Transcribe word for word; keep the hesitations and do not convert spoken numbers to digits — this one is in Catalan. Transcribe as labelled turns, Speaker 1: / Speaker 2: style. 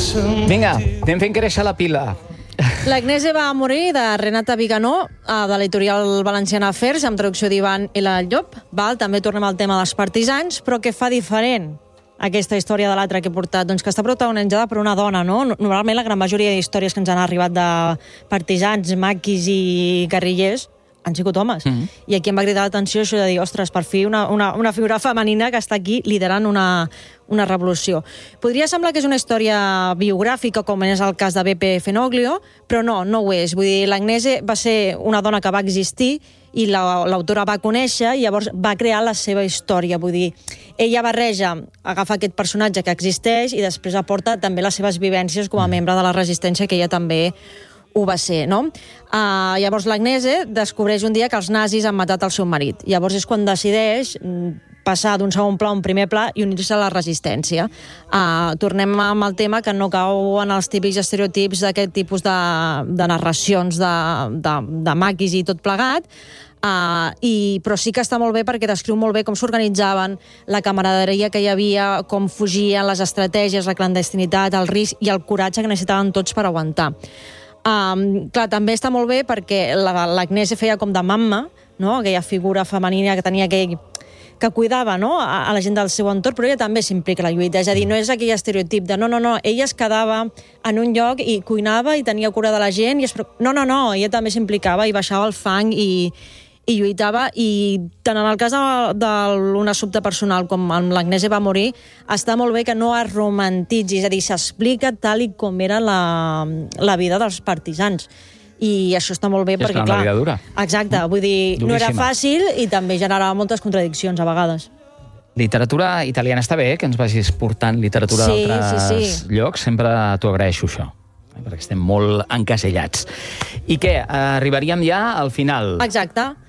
Speaker 1: Vinga, anem fent créixer la pila.
Speaker 2: L'Agnese va morir de Renata Viganó, de l'editorial Valenciana Afers, amb traducció d'Ivan L. Llop. Val? També tornem al tema dels partisans, però què fa diferent aquesta història de l'altra que he portat? Doncs que està protagonitzada per una dona, no? Normalment la gran majoria d'històries que ens han arribat de partisans, maquis i guerrillers han sigut homes. Mm -hmm. I aquí em va cridar l'atenció això de dir, ostres, per fi una, una, una figura femenina que està aquí liderant una, una revolució. Podria semblar que és una història biogràfica, com és el cas de Beppe Fenoglio, però no, no ho és. Vull dir, l'Agnese va ser una dona que va existir i l'autora va conèixer i llavors va crear la seva història. Vull dir, ella barreja, agafa aquest personatge que existeix i després aporta també les seves vivències com a membre de la resistència, que ella també ho va ser, no? Uh, llavors l'Agnese descobreix un dia que els nazis han matat el seu marit. Llavors és quan decideix passar d'un segon pla a un primer pla i unir-se a la resistència. Uh, tornem amb el tema que no cau en els típics estereotips d'aquest tipus de, de narracions de, de, de maquis i tot plegat, Uh, i, però sí que està molt bé perquè descriu molt bé com s'organitzaven, la camaraderia que hi havia, com fugien, les estratègies, la clandestinitat, el risc i el coratge que necessitaven tots per aguantar. Um, clar, també està molt bé perquè l'Agnese feia com de mamma, no? Aquella figura femenina que tenia aquell que cuidava, no? a, a la gent del seu entorn, però ella també s'implica a la lluita. És a dir, no és aquell estereotip de no, no, no, ella es quedava en un lloc i cuinava i tenia cura de la gent. I es... No, no, no, ella també s'implicava i baixava el fang i, i lluitava. I tant en el cas d'un assumpte personal com amb l'Agnese va morir, està molt bé que no es romantitzi, és a dir, s'explica tal i com era la, la vida dels partisans. I això està molt bé
Speaker 1: I
Speaker 2: perquè,
Speaker 1: clar...
Speaker 2: clar...
Speaker 1: Una vida dura.
Speaker 2: Exacte, vull dir,
Speaker 1: Duríssima.
Speaker 2: No era fàcil i també generava moltes contradiccions a vegades.
Speaker 1: Literatura italiana està bé, que ens vagis portant literatura
Speaker 2: sí,
Speaker 1: d'altres
Speaker 2: sí, sí.
Speaker 1: llocs. Sempre t'ho agraeixo, això, perquè estem molt encasellats. I què? Arribaríem ja al final.
Speaker 2: Exacte.